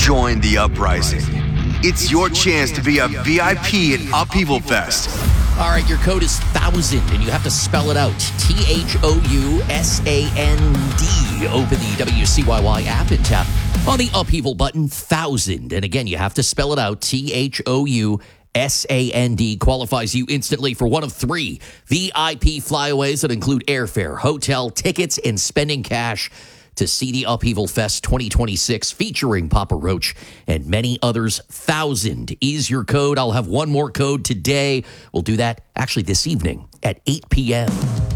Join the uprising. It's your chance to be a VIP at Upheaval Fest. All right, your code is 1000, and you have to spell it out. THOUSAND. Open the WCYY app and tap on the Upheaval button, 1000. And again, you have to spell it out. THOUSAND qualifies you instantly for one of 3 VIP flyaways that include airfare, hotel, tickets, and spending cash to see the Upheaval Fest 2026 featuring Papa Roach and many others. 1000 is your code. I'll have one more code today. We'll do that actually this evening at 8 p.m.